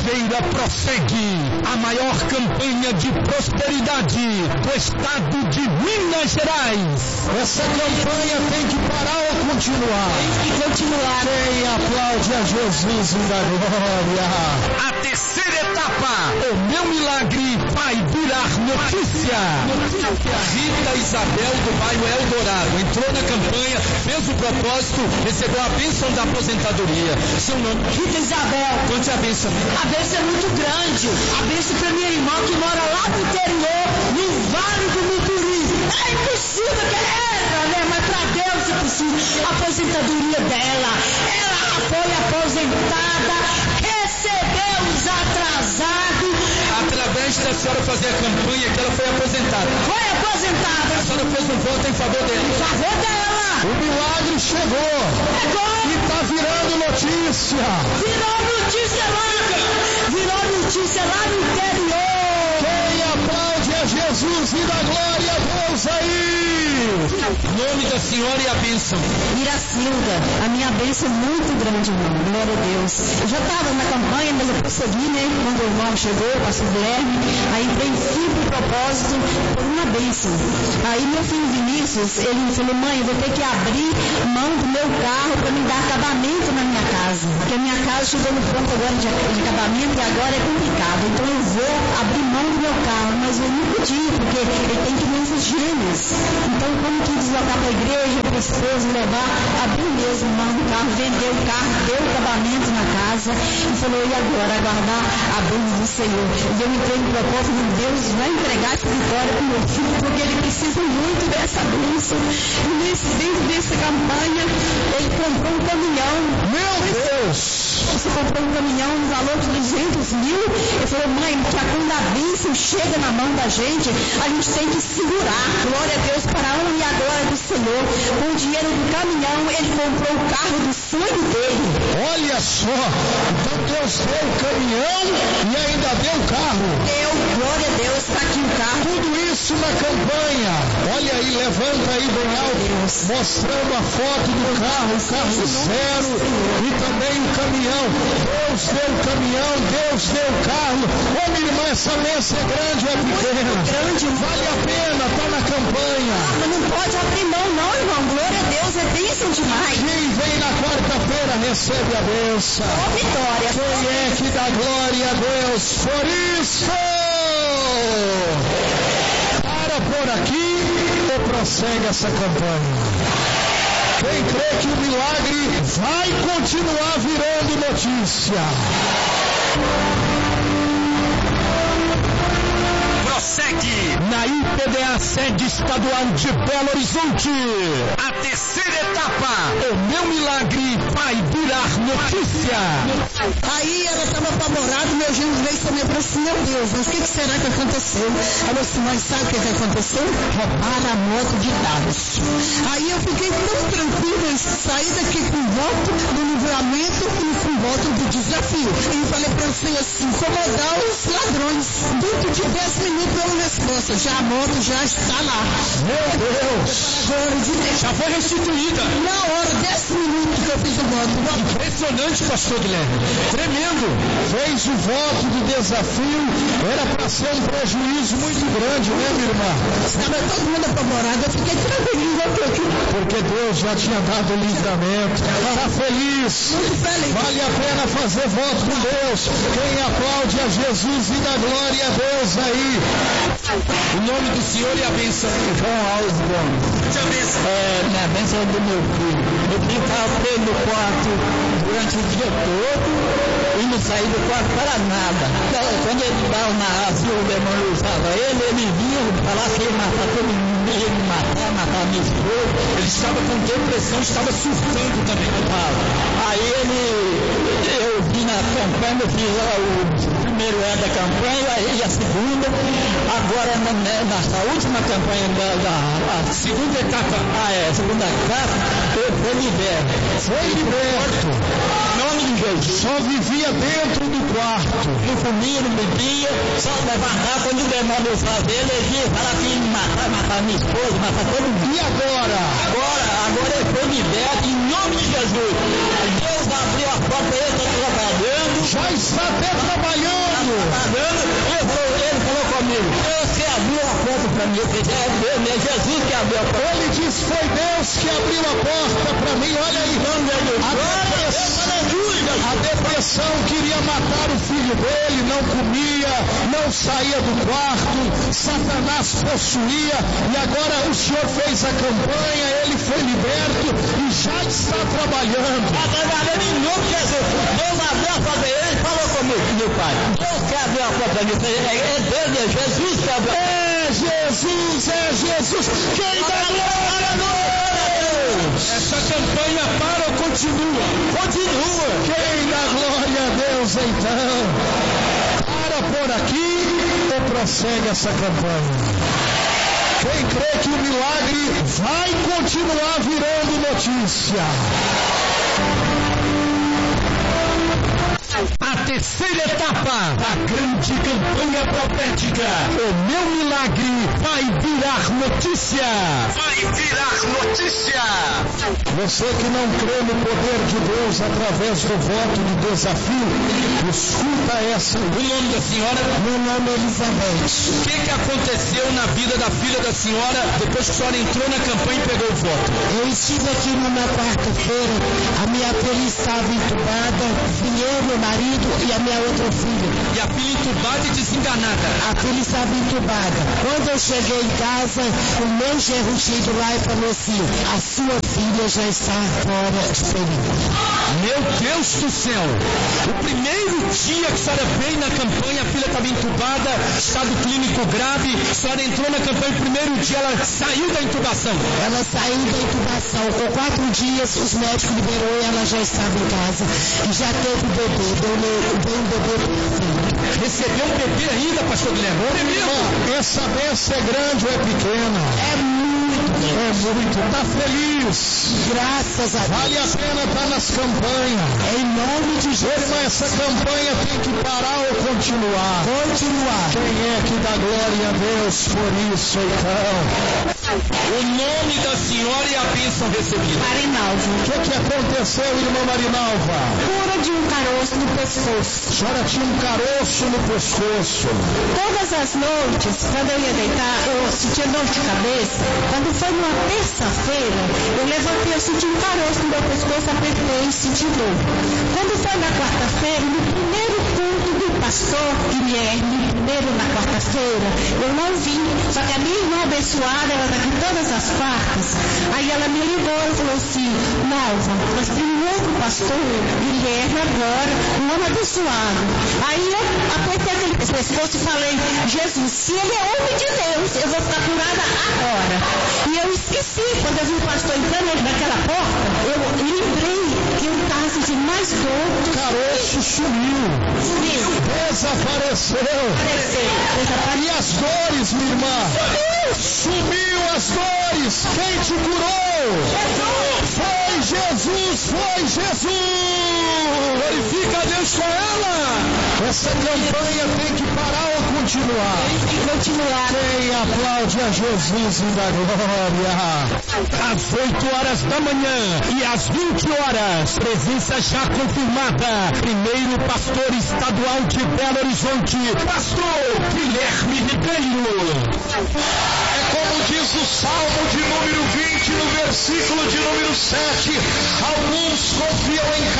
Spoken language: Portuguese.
Mangueira prossegue a maior campanha de prosperidade do estado de Minas Gerais. Essa campanha tem que parar ou continuar? Tem que continuar. Quem aplaude a Jesus da glória? A terceira etapa, o meu milagre vai virar notícia. Rita Isabel do bairro Eldorado entrou na campanha, fez o propósito, recebeu a bênção da aposentadoria. Seu nome? Rita Isabel. Conte a bênção. A bênção é muito grande. A bênção para minha irmã que mora lá no interior, no Vale do Mucuri. É impossível que ela, né? Mas para Deus é possível. A aposentadoria dela. Ela foi aposentada, recebeu os atrasados. Através da senhora fazer a campanha que ela foi aposentada. Foi aposentada. A senhora fez um voto em favor dela. Em favor dela. O milagre chegou. E está virando notícia. Virou notícia lá no interior. Quem aplaude a Jesus e dá glória a Deus aí. Nome da senhora e a bênção. Miracilda, a minha bênção é muito grande, irmão. Glória a Deus. Eu já estava na campanha, mas eu prossegui, né? Quando o irmão chegou, o pastor Guilherme, aí entrei firme propósito por uma bênção. Aí meu filho Vinícius, ele falou: mãe, eu vou ter que abrir mão do meu carro para me dar acabamento na minha casa. Porque a minha casa chegou no ponto agora de acabamento e agora é complicado. Então eu vou abrir mão do meu carro, mas eu não podia, porque ele tem crianças gêmeas. Então como que deslocar para a igreja, para a esposa, levar, abrir mesmo mão do carro, vender o carro, deu acabamento na casa e falou: e agora? Aguardar a bênção do Senhor. E eu entrei no propósito de Deus vai entregar essa vitória para o meu filho, porque ele precisa muito dessa bênção. E dentro dessa campanha, ele comprou um caminhão. Meu Deus! Você comprou um caminhão no valor de 200 mil. Ele falou: mãe, que quando a bênção chega na mão da gente tem que segurar. Glória a Deus para a honra e a glória do Senhor. Com o dinheiro do caminhão, ele comprou o carro do sonho dele. Olha só, então Deus deu o caminhão e ainda deu o carro. Deu, glória a Deus, está aqui o carro. Tudo isso na campanha. Olha aí, levanta aí bem alto, mostrando a foto do carro, o carro zero e também o caminhão. Deus deu o caminhão, Deus deu o carro. Ô minha irmã, essa bênção é grande ou é pequena? Grande. Vale a pena, está na campanha. Mas não pode abrir mão não, irmão. Glória a Deus, é bênção demais. Quem vem na quarta-feira recebe a bênção. Ó vitória. Quem é que dá glória a Deus por isso? Para por aqui ou prossegue essa campanha? Quem crê que o milagre vai continuar virando notícia? Prossegue na IPDA sede estadual de Belo Horizonte. A terceira etapa, o meu milagre vai virar notícia. Aí ela estava apavorada, meu genro veio também e falou assim: meu Deus, mas o que será que aconteceu? Ela falou assim: mas sabe o que aconteceu? Roubaram a moto de dados. Aí eu fiquei tão tranquila, saí daqui com voto do livramento e com voto do desafio. E falei para você assim: incomodar os ladrões. Dentro de 10 minutos deu uma resposta, já a moto já está lá. Meu Deus! Já foi restituída. Na hora, 10 minutos que eu fiz o voto. Impressionante, pastor Guilherme. Tremendo. Fez o voto do desafio. Era para ser um prejuízo muito grande, né, minha irmã? Estava todo mundo apavorado. Eu fiquei tranquilo. Porque Deus já tinha dado o livramento. Está feliz? Muito feliz. Vale a pena fazer voto com Deus. Quem aplaude a Jesus e dá glória a Deus aí. O nome do Senhor e a bênção. João Alves Gomes. Minha bênção é do meu filho. Meu filho estava preso no quarto durante o dia todo e não saiu do quarto para nada. Quando ele estava na raça, o demônio usava ele vinha falar que ia matar todo mundo, ia me matar minha esposa. Ele estava com depressão, estava surtando também. Aí eu vi na campanha, eu fiz o primeiro ano da campanha e a segunda. Agora nessa última campanha da segunda etapa. Segunda etapa, eu fui liberto. Foi liberto. Em nome de Jesus. Só vivia dentro do quarto. Não comia, não bebia, só levantava quando o demônio usava ele ia falar que ia matar minha esposa, matar todo mundo. E agora? Agora ele foi liberto em nome de Jesus. Deus abriu a porta, ele está trabalhando. Já está até trabalhando Ele falou comigo, você abriu a porta para mim. Eu disse, é Deus, é Jesus que abriu a porta. Ele disse, foi Deus que abriu a porta para mim. Olha aí, a depressão queria matar o filho dele, não comia, não saía do quarto, Satanás possuía, e agora o Senhor fez a campanha, ele foi liberto e já está trabalhando. Está trabalhando em nome de Jesus. Deus abriu a porta, ele falou comigo, meu pai. Deus que abriu a porta para mim. É Deus, é Jesus que abriu. É Jesus. Quem dá glória a Deus? Essa campanha para ou continua? Continua. Quem dá glória a Deus então? Para por aqui ou prossegue essa campanha? Quem crê que o milagre vai continuar virando notícia? A terceira etapa da grande campanha profética. O meu milagre vai virar notícia. Você que não crê no poder de Deus através do voto de desafio, escuta essa. O nome da senhora? Meu nome é Elizabeth. O que aconteceu na vida da filha da senhora depois que a senhora entrou na campanha e pegou o voto? Eu estive aqui numa quarta-feira, a minha filha estava entubada, eu, meu marido e a minha outra filha. E a filha entubada e desenganada? A filha estava entubada. Quando eu cheguei em casa, o meu genro chegou lá e falou assim, a sua filha já está fora de período. Meu Deus do céu! O primeiro dia que a senhora veio na campanha, a filha estava entubada, estado clínico grave, a senhora entrou na campanha, o primeiro dia ela saiu da intubação. Ela saiu da intubação. Com 4 dias, os médicos liberou e ela já estava em casa. E já teve bebê, deu um bebê perfeito. Recebeu um bebê ainda, pastor Guilherme? Essa bênção é grande ou é pequena? É muito. Está feliz? Graças a Deus. Vale a pena estar nas campanhas. Em nome de Jesus. Irmã, essa campanha tem que parar ou continuar? Quem é que dá glória a Deus por isso, então? O nome da senhora e a bênção recebida. Marinalva. O que aconteceu, irmã Marinalva? Cura de um caroço no pescoço. A senhora tinha um caroço no pescoço. Todas as noites, quando eu ia deitar, eu sentia dor de cabeça. Quando foi numa terça-feira, eu levantei, eu senti um caroço no meu pescoço, apertei e senti dor. Quando foi na quarta-feira, no primeiro culto do pastor Guilherme, primeiro na quarta-feira, eu não vim. Só que a minha irmã abençoada, ela está aqui todas as quartas. Aí ela me ligou e falou assim, Nalva, nós temos um outro pastor, Guilherme agora, um homem abençoado. Aí eu apertei aquele pescoço e falei, Jesus, se ele é homem de Deus, eu vou ficar curada agora. E eu esqueci, quando eu vi o pastor entrando naquela porta, eu lembrei que eu estava sentindo mais dor. O caroço sumiu. Desapareceu. E as dores, minha irmã? Sumiu as dores. Quem te curou? Foi Jesus. Glorifica a Deus com ela. Essa campanha tem que parar ou continuar? Continuar. Quem aplaude a Jesus e dá glória? Às 8 horas da manhã e às 20 horas, presença já confirmada. Primeiro pastor estadual de Belo Horizonte, pastor Guilherme Ribeiro. É como diz o Salmo de número 20, no versículo de número 7. Alguns confiam em